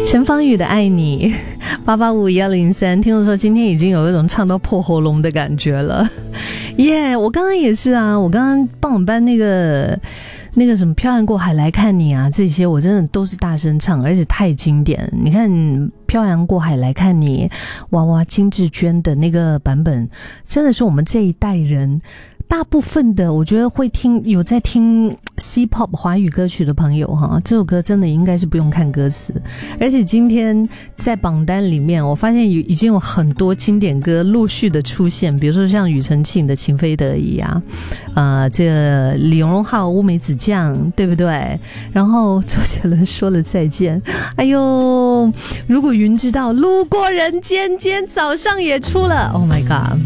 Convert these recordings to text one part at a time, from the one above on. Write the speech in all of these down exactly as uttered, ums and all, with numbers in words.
陈芳语的爱你八八五一二零三，听说今天已经有一种唱到破喉咙的感觉了耶、yeah, 我刚刚也是啊，我刚刚帮我们班那个那个什么飘洋过海来看你啊，这些我真的都是大声唱，而且太经典。你看飘洋过海来看你，娃娃金志娟的那个版本真的是我们这一代人大部分的，我觉得会听有在听 C-pop 华语歌曲的朋友哈，这首歌真的应该是不用看歌词。而且今天在榜单里面，我发现有已经有很多经典歌陆续的出现，比如说像庾澄庆的《情非得已》啊，呃，这个李荣浩《乌梅子酱》，对不对？然后周杰伦说了再见，哎呦，如果云知道，路过人间，今天早上也出了 ，Oh my god！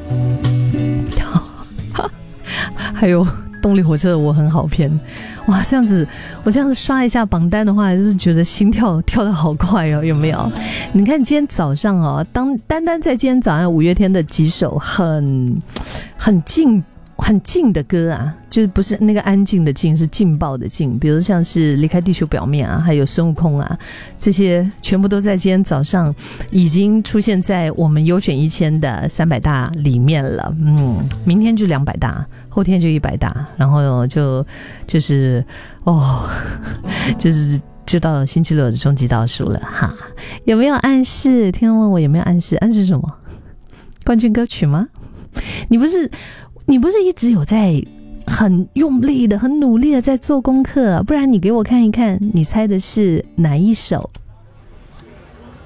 还有动力火车的我很好骗，哇，这样子我这样子刷一下榜单的话，就是觉得心跳跳得好快哦，有没有？你看今天早上哦，当单单在今天早上五月天的几首很很劲很静的歌啊，就是不是那个安静的静，是劲爆的静，比如像是离开地球表面啊，还有孙悟空啊，这些全部都在今天早上已经出现在我们优选一千的三百大里面了。嗯，明天就两百大，后天就一百大，然后就就是哦，就是就到星期六的终极倒数了哈。有没有暗示？听众问我有没有暗示？暗示什么？冠军歌曲吗？你不是你不是一直有在很用力的很努力的在做功课，不然你给我看一看，你猜的是哪一首